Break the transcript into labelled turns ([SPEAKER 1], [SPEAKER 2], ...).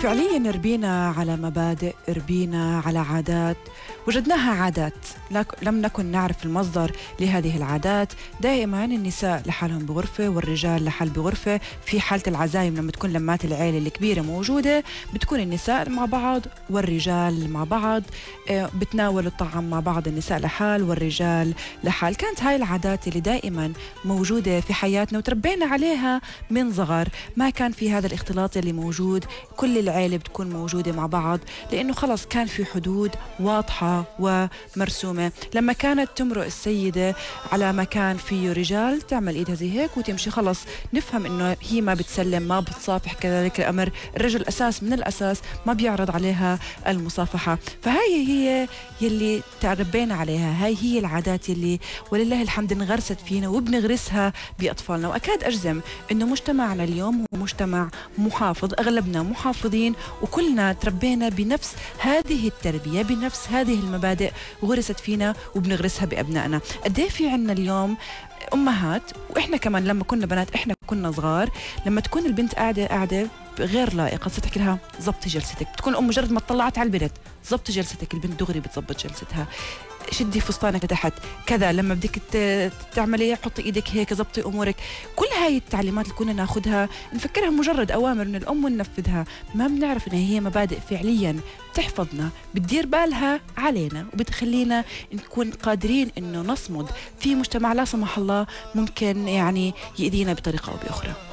[SPEAKER 1] فعليا ربينا على مبادئ، ربينا على عادات، وجدناها عادات لم نكن نعرف المصدر لهذه العادات. دائما النساء لحالهم بغرفة والرجال لحال بغرفة. في حالة العزايم لما تكون لمات العيلة الكبيرة موجودة بتكون النساء مع بعض والرجال مع بعض، بتناولوا الطعام مع بعض، النساء لحال والرجال لحال. كانت هاي العادات اللي دائما موجودة في حياتنا وتربينا عليها من صغر. ما كان في هذا الاختلاط اللي موجود، كل العيلة بتكون موجودة مع بعض، لأنه خلص كان في حدود واضحة ومرسومة. لما كانت تمرق السيدة على مكان فيه رجال تعمل إيدها زي هيك وتمشي، خلص نفهم إنه هي ما بتسلم ما بتصافح. كذلك الأمر الرجل أساس من الأساس ما بيعرض عليها المصافحة. فهاي هي يلي تربينا عليها، هاي هي العادات يلي ولله الحمد انغرست فينا وبنغرسها بأطفالنا. وأكاد أجزم إنه مجتمعنا اليوم هو مجتمع محافظ، أغلبنا محافظين وكلنا تربينا بنفس هذه التربية، بنفس هذه المبادئ غرست فينا وبنغرسها بأبنائنا. قد في عنا اليوم أمهات، وإحنا كمان لما كنا بنات إحنا كنا صغار، لما تكون البنت قاعدة غير لائقة تحكي لها زبطي جلستك، بتكون الأم مجرد ما طلعت على البنت زبطي جلستك، البنت دغري بتزبط جلستها. شدي فستانك لتحت كذا، لما بدك تعملي حطي ايدك هيك، زبطي امورك. كل هاي التعليمات اللي كنا ناخذها نفكرها مجرد اوامر من الام وننفذها، ما بنعرف انها هي مبادئ فعليا بتحفظنا، بتدير بالها علينا وبتخلينا نكون قادرين انه نصمد في مجتمع لا سمح الله ممكن يعني يأذينا بطريقه او باخرى.